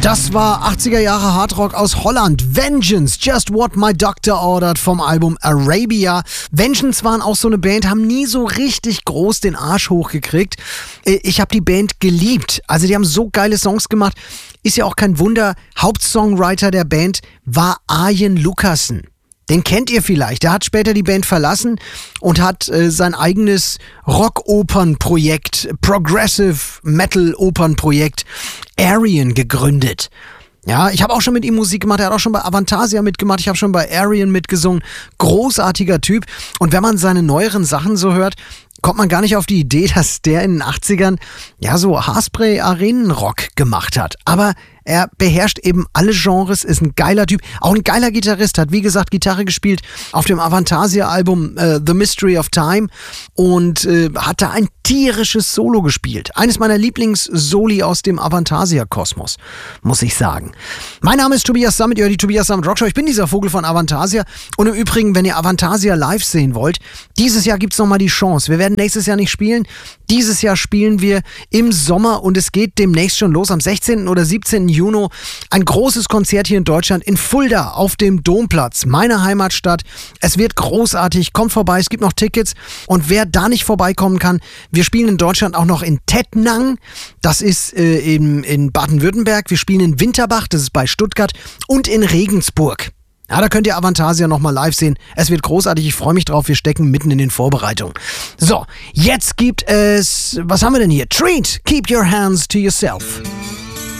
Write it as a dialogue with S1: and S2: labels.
S1: Das war 80er Jahre Hardrock aus Holland. Vengeance, Just What My Doctor Ordered vom Album Arabia. Vengeance waren auch so eine Band, haben nie so richtig groß den Arsch hochgekriegt. Ich habe die Band geliebt. Also die haben so geile Songs gemacht. Ist ja auch kein Wunder. Hauptsongwriter der Band war Arjen Lucassen. Den kennt ihr vielleicht. Der hat später die Band verlassen und hat sein eigenes Rock-Opern-Projekt, Progressive Metal-Opern-Projekt Arian gegründet. Ja, ich habe auch schon mit ihm Musik gemacht. Er hat auch schon bei Avantasia mitgemacht. Ich habe schon bei Arian mitgesungen. Großartiger Typ. Und wenn man seine neueren Sachen so hört, kommt man gar nicht auf die Idee, dass der in den 80ern ja so Haarspray-Arenenrock gemacht hat. Aber er beherrscht eben alle Genres, ist ein geiler Typ, auch ein geiler Gitarrist, hat wie gesagt Gitarre gespielt auf dem Avantasia-Album The Mystery of Time und hat da ein tierisches Solo gespielt. Eines meiner Lieblings-Soli aus dem Avantasia-Kosmos, muss ich sagen. Mein Name ist Tobias Sammet, ihr hört die Tobias Sammet Rockshow. Ich bin dieser Vogel von Avantasia und im Übrigen, wenn ihr Avantasia live sehen wollt, dieses Jahr gibt's nochmal die Chance. Wir werden nächstes Jahr nicht spielen. Dieses Jahr spielen wir im Sommer und es geht demnächst schon los, am 16. oder 17. Juni. Ein großes Konzert hier in Deutschland, in Fulda auf dem Domplatz, meine Heimatstadt. Es wird großartig, kommt vorbei, es gibt noch Tickets. Und wer da nicht vorbeikommen kann, wir spielen in Deutschland auch noch in Tettnang, das ist in Baden-Württemberg. Wir spielen in Winterbach, das ist bei Stuttgart, und in Regensburg. Ja, da könnt ihr Avantasia nochmal live sehen. Es wird großartig, ich freue mich drauf. Wir stecken mitten in den Vorbereitungen. So, jetzt gibt es, was haben wir denn hier? Treat, Keep Your Hands to Yourself.